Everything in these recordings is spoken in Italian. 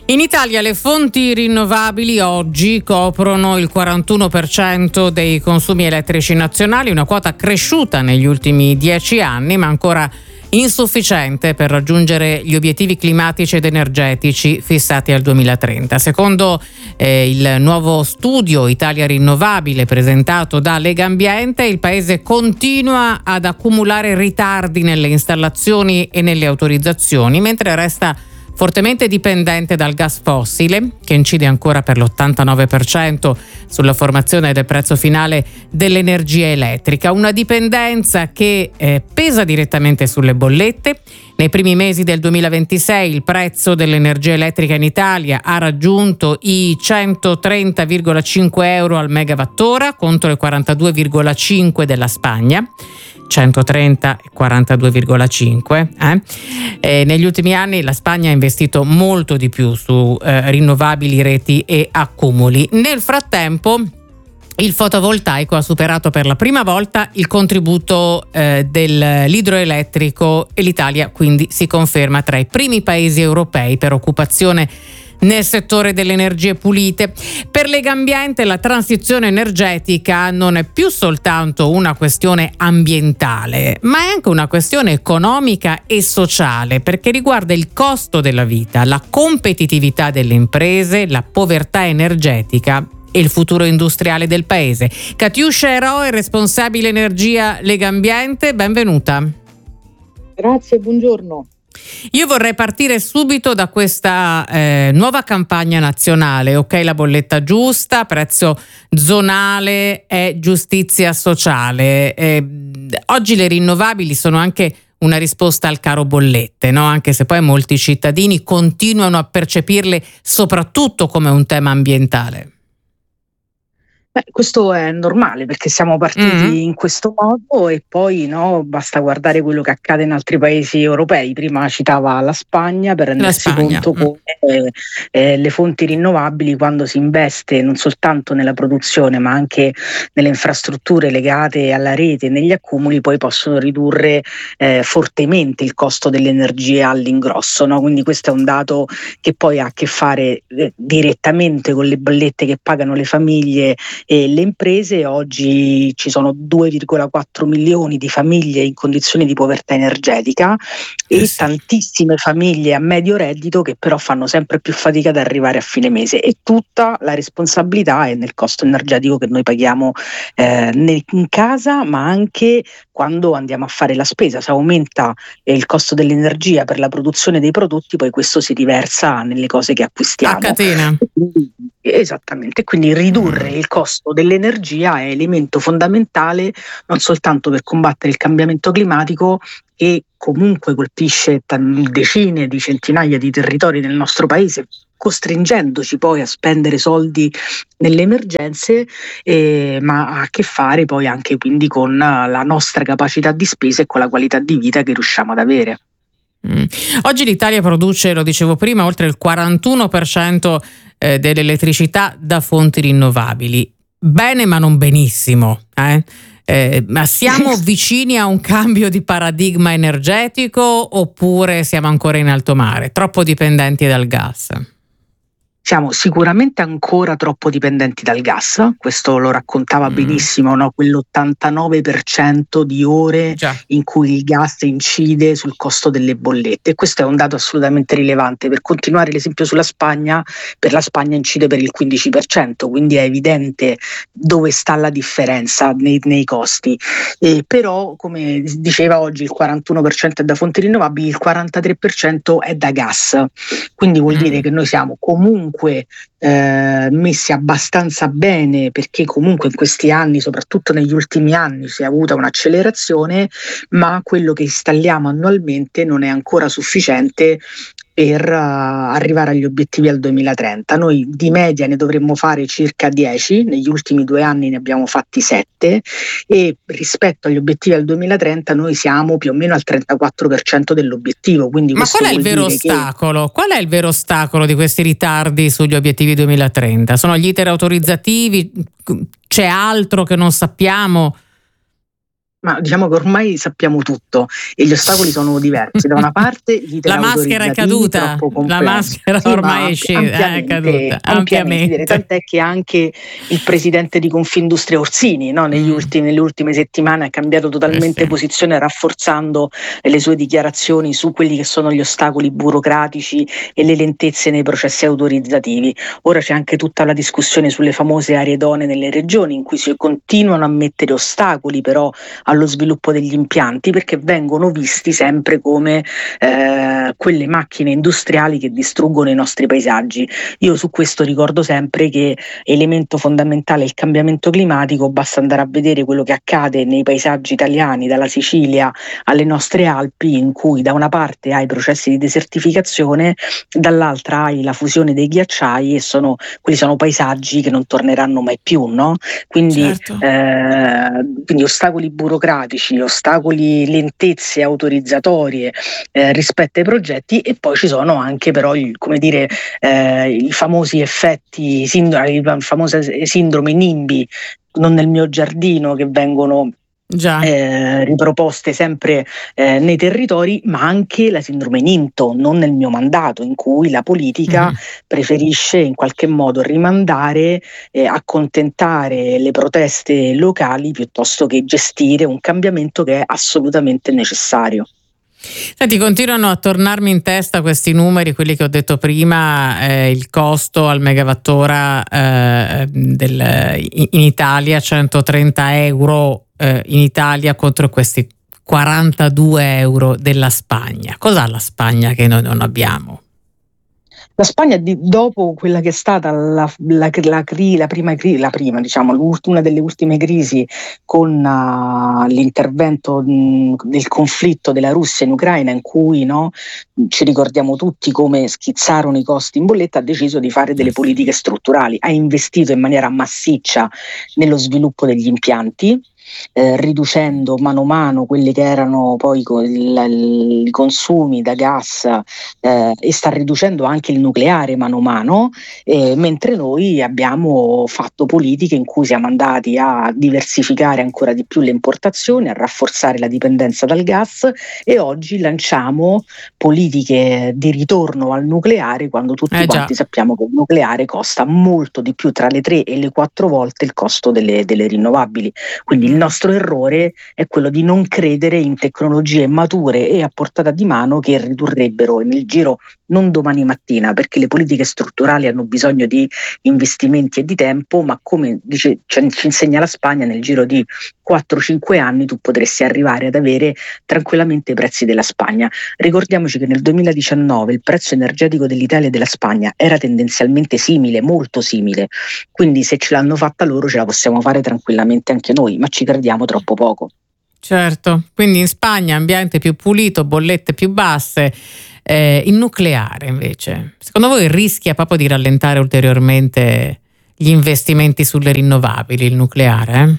In Italia le fonti rinnovabili oggi coprono il 41% dei consumi elettrici nazionali, una quota cresciuta negli ultimi 10 anni, ma ancora insufficiente per raggiungere gli obiettivi climatici ed energetici fissati al 2030. Secondo il nuovo studio Italia Rinnovabile presentato da Legambiente, il Paese continua ad accumulare ritardi nelle installazioni e nelle autorizzazioni, mentre resta fortemente dipendente dal gas fossile, che incide ancora per l'89% sulla formazione del prezzo finale dell'energia elettrica. Una dipendenza che pesa direttamente sulle bollette. Nei primi mesi del 2026 il prezzo dell'energia elettrica in Italia ha raggiunto i 130,5 euro al megawattora contro i 42,5 della Spagna. 130 e 42,5. Negli ultimi anni la Spagna ha investito molto di più su rinnovabili, reti e accumuli. Nel frattempo il fotovoltaico ha superato per la prima volta il contributo dell'idroelettrico e l'Italia quindi si conferma tra i primi paesi europei per occupazione nel settore delle energie pulite. Per Legambiente la transizione energetica non è più soltanto una questione ambientale, ma è anche una questione economica e sociale, perché riguarda il costo della vita, la competitività delle imprese, la povertà energetica e il futuro industriale del paese. Katiuscia Eroe, responsabile energia Legambiente, benvenuta. Grazie, buongiorno. Io vorrei partire subito da questa nuova campagna nazionale, ok la bolletta giusta, prezzo zonale e giustizia sociale. Oggi le rinnovabili sono anche una risposta al caro bollette, no? Anche se poi molti cittadini continuano a percepirle soprattutto come un tema ambientale. Questo è normale perché siamo partiti in questo modo e poi basta guardare quello che accade in altri paesi europei. Prima citava la Spagna per rendersi conto come le fonti rinnovabili, quando si investe non soltanto nella produzione ma anche nelle infrastrutture legate alla rete e negli accumuli, poi possono ridurre fortemente il costo dell'energia all'ingrosso, no? Quindi questo è un dato che poi ha a che fare direttamente con le bollette che pagano le famiglie e le imprese. Oggi ci sono 2,4 milioni di famiglie in condizioni di povertà energetica e tantissime famiglie a medio reddito che però fanno sempre più fatica ad arrivare a fine mese, e tutta la responsabilità è nel costo energetico che noi paghiamo in casa, ma anche quando andiamo a fare la spesa. Se aumenta il costo dell'energia per la produzione dei prodotti, poi questo si riversa nelle cose che acquistiamo. A catena. Esattamente, quindi ridurre il costo dell'energia è elemento fondamentale non soltanto per combattere il cambiamento climatico, che comunque colpisce decine di centinaia di territori del nostro paese, costringendoci poi a spendere soldi nelle emergenze, ma ha a che fare poi anche quindi con la nostra capacità di spesa e con la qualità di vita che riusciamo ad avere. Oggi l'Italia produce, lo dicevo prima, oltre il 41% dell'elettricità da fonti rinnovabili. Bene, ma non benissimo. Ma siamo vicini a un cambio di paradigma energetico oppure siamo ancora in alto mare, troppo dipendenti dal gas? Siamo sicuramente ancora troppo dipendenti dal gas, questo lo raccontava benissimo, no? Quell'89% di ore in cui il gas incide sul costo delle bollette, e questo è un dato assolutamente rilevante. Per continuare l'esempio sulla Spagna, per la Spagna incide per il 15%, quindi è evidente dove sta la differenza nei costi. Però, come diceva oggi, il 41% è da fonti rinnovabili, il 43% è da gas, quindi vuol dire che noi siamo comunque messi abbastanza bene, perché comunque in questi anni, soprattutto negli ultimi anni, si è avuta un'accelerazione, ma quello che installiamo annualmente non è ancora sufficiente per arrivare agli obiettivi al 2030. Noi di media ne dovremmo fare circa 10, negli ultimi 2 anni ne abbiamo fatti 7, e rispetto agli obiettivi al 2030 noi siamo più o meno al 34% dell'obiettivo. Quindi ma qual è il vero ostacolo? Qual è il vero ostacolo di questi ritardi sugli obiettivi 2030? Sono gli iter autorizzativi? C'è altro che non sappiamo? Ma diciamo che ormai sappiamo tutto e gli ostacoli sono diversi. Da una parte la maschera è caduta, la maschera ormai è caduta ampiamente. Tant'è che anche il presidente di Confindustria Orsini, no, nelle ultime settimane ha cambiato totalmente posizione, rafforzando le sue dichiarazioni su quelli che sono gli ostacoli burocratici e le lentezze nei processi autorizzativi. Ora c'è anche tutta la discussione sulle famose aree idonee nelle regioni, in cui si continuano a mettere ostacoli però allo sviluppo degli impianti, perché vengono visti sempre come quelle macchine industriali che distruggono i nostri paesaggi. Io su questo ricordo sempre che elemento fondamentale è il cambiamento climatico. Basta andare a vedere quello che accade nei paesaggi italiani, dalla Sicilia alle nostre Alpi, in cui da una parte hai processi di desertificazione, dall'altra hai la fusione dei ghiacciai, e quelli sono paesaggi che non torneranno mai più, no? Quindi, quindi ostacoli burocratici, ostacoli, lentezze autorizzatorie rispetto ai progetti, e poi ci sono anche però i famosi effetti, le famose sindrome NIMBY, non nel mio giardino, che vengono riproposte sempre nei territori, ma anche la sindrome NIMTO, non nel mio mandato, in cui la politica preferisce in qualche modo rimandare, accontentare le proteste locali piuttosto che gestire un cambiamento che è assolutamente necessario. Senti, continuano a tornarmi in testa questi numeri, quelli che ho detto prima, il costo al megawattora in Italia, 130 euro in Italia contro questi 42 euro della Spagna. Cos'ha la Spagna che noi non abbiamo? La Spagna, dopo quella che è stata una delle ultime crisi, con l'intervento del conflitto della Russia in Ucraina, in cui ci ricordiamo tutti come schizzarono i costi in bolletta, ha deciso di fare delle politiche strutturali, ha investito in maniera massiccia nello sviluppo degli impianti, riducendo mano a mano quelli che erano poi i consumi da gas, e sta riducendo anche il nucleare mano a mano, mentre noi abbiamo fatto politiche in cui siamo andati a diversificare ancora di più le importazioni, a rafforzare la dipendenza dal gas, e oggi lanciamo politiche di ritorno al nucleare, quando tutti quanti sappiamo che il nucleare costa molto di più, tra le 3 e le 4 volte il costo delle rinnovabili. Quindi il nostro errore è quello di non credere in tecnologie mature e a portata di mano, che ridurrebbero nel giro, non domani mattina, perché le politiche strutturali hanno bisogno di investimenti e di tempo, ma come ci insegna la Spagna, nel giro di 4-5 anni tu potresti arrivare ad avere tranquillamente i prezzi della Spagna. Ricordiamoci che nel 2019 il prezzo energetico dell'Italia e della Spagna era tendenzialmente simile, molto simile, quindi se ce l'hanno fatta loro ce la possiamo fare tranquillamente anche noi, ma ci crediamo troppo poco. Certo, quindi in Spagna ambiente più pulito, bollette più basse. Il nucleare invece, secondo voi rischia proprio di rallentare ulteriormente gli investimenti sulle rinnovabili, il nucleare?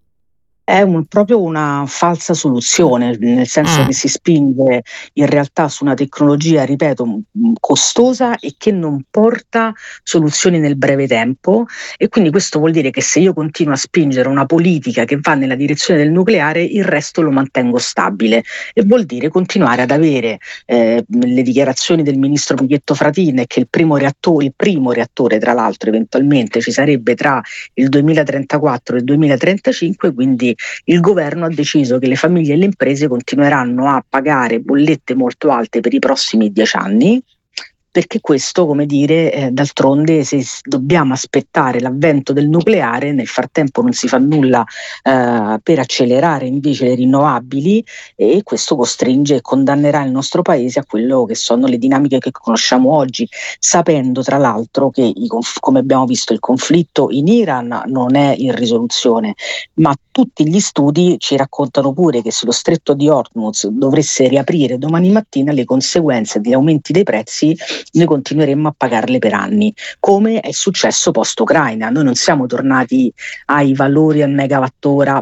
È proprio una falsa soluzione, nel senso che si spinge in realtà su una tecnologia, ripeto, costosa e che non porta soluzioni nel breve tempo, e quindi questo vuol dire che se io continuo a spingere una politica che va nella direzione del nucleare, il resto lo mantengo stabile, e vuol dire continuare ad avere le dichiarazioni del ministro Pichetto Fratin, che il primo reattore tra l'altro eventualmente ci sarebbe tra il 2034 e il 2035, quindi il governo ha deciso che le famiglie e le imprese continueranno a pagare bollette molto alte per i prossimi 10 anni, perché questo, d'altronde, se dobbiamo aspettare l'avvento del nucleare, nel frattempo non si fa nulla per accelerare invece le rinnovabili, e questo costringe e condannerà il nostro paese a quello che sono le dinamiche che conosciamo oggi, sapendo tra l'altro che, come abbiamo visto, il conflitto in Iran non è in risoluzione, ma tutti gli studi ci raccontano pure che se lo stretto di Hormuz dovesse riaprire domani mattina, le conseguenze degli aumenti dei prezzi noi continueremmo a pagarle per anni, come è successo post-Ucraina. Noi non siamo tornati ai valori al megawattora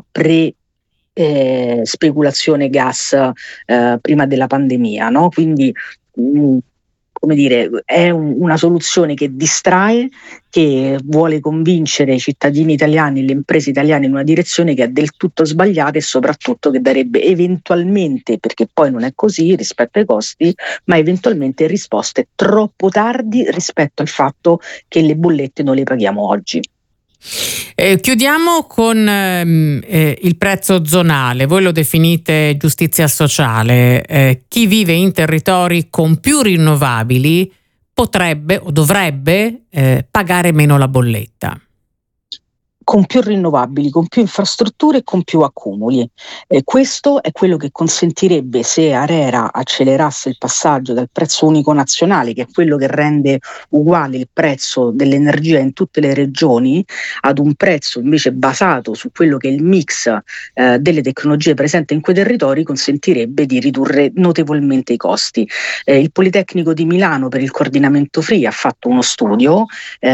speculazione gas prima della pandemia, no? Quindi come dire, è una soluzione che distrae, che vuole convincere i cittadini italiani e le imprese italiane in una direzione che è del tutto sbagliata, e soprattutto che darebbe eventualmente, perché poi non è così rispetto ai costi, ma eventualmente risposte troppo tardi rispetto al fatto che le bollette non le paghiamo oggi. Chiudiamo con il prezzo zonale. Voi lo definite giustizia sociale. Chi vive in territori con più rinnovabili potrebbe o dovrebbe pagare meno la bolletta. Con più rinnovabili, con più infrastrutture e con più accumuli. Questo è quello che consentirebbe, se ARERA accelerasse il passaggio dal prezzo unico nazionale, che è quello che rende uguale il prezzo dell'energia in tutte le regioni, ad un prezzo invece basato su quello che è il mix delle tecnologie presenti in quei territori, consentirebbe di ridurre notevolmente i costi. Il Politecnico di Milano, per il coordinamento FRI, ha fatto uno studio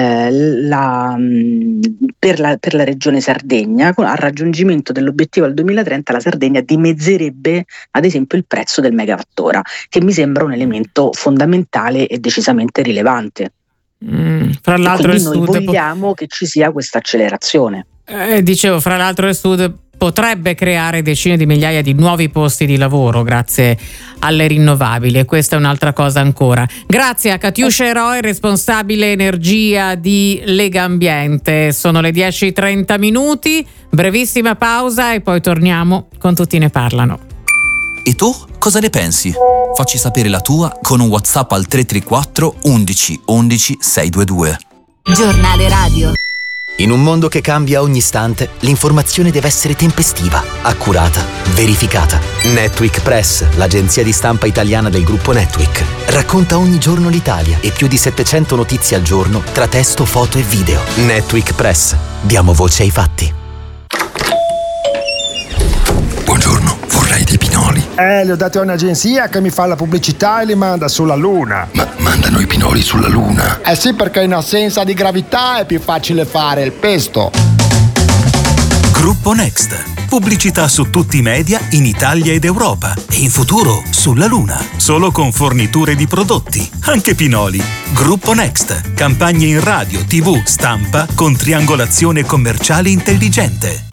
per la regione Sardegna. Al raggiungimento dell'obiettivo al 2030 la Sardegna dimezzerebbe ad esempio il prezzo del megawattora, che mi sembra un elemento fondamentale e decisamente rilevante. Fra l'altro quindi noi vogliamo che ci sia questa accelerazione. Dicevo, fra l'altro il Sud potrebbe creare decine di migliaia di nuovi posti di lavoro grazie alle rinnovabili, e questa è un'altra cosa ancora. Grazie a Catiuscia Eroi, responsabile energia di Legambiente. Sono le 10:30, brevissima pausa e poi torniamo con Tutti ne parlano. E tu cosa ne pensi? Facci sapere la tua con un WhatsApp al 334 11 11 622. Giornale radio. In un mondo che cambia ogni istante, l'informazione deve essere tempestiva, accurata, verificata. Netweek Press, l'agenzia di stampa italiana del gruppo Netweek, racconta ogni giorno l'Italia e più di 700 notizie al giorno tra testo, foto e video. Netweek Press. Diamo voce ai fatti. Buongiorno, vorrei dei pinoli. Li ho dati a un'agenzia che mi fa la pubblicità e li manda sulla Luna. Ma mandano i pinoli sulla Luna? Sì, perché in assenza di gravità è più facile fare il pesto. Gruppo Next. Pubblicità su tutti i media in Italia ed Europa e in futuro sulla Luna. Solo con forniture di prodotti, anche pinoli. Gruppo Next. Campagne in radio, TV, stampa con triangolazione commerciale intelligente.